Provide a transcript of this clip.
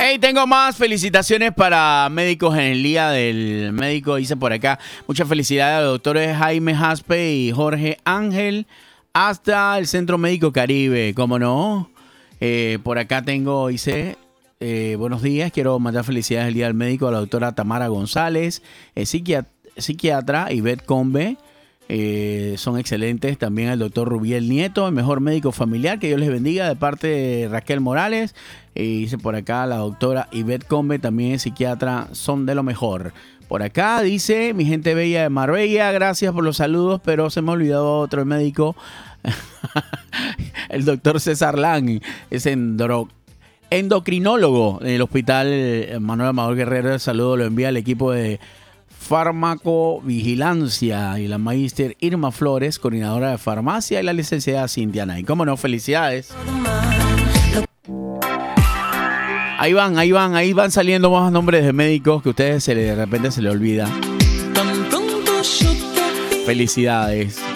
Hey, tengo más felicitaciones para médicos en el Día del Médico. Dice por acá, muchas felicidades a los doctores Jaime Jaspe y Jorge Ángel hasta el Centro Médico Caribe, ¿cómo no? Por acá tengo, dice, buenos días, quiero mandar felicidades el Día del Médico a la doctora Tamara González, psiquiatra Ivette Combe. Son excelentes. También el doctor Rubiel Nieto, el mejor médico familiar, que Dios les bendiga, de parte de Raquel Morales. Dice por acá la doctora Ivette Combe, también es psiquiatra, son de lo mejor. Por acá dice mi gente bella de Marbella, gracias por los saludos, pero se me ha olvidado otro médico, el doctor César Lang, es endocrinólogo del hospital Manuel Amador Guerrero. El saludo lo envía al equipo de farmacovigilancia y la magíster Irma Flores, coordinadora de farmacia, y la licenciada Cintia Nay. ¿Cómo no? Felicidades. Ahí van saliendo más nombres de médicos que a ustedes de repente se les olvida. Felicidades.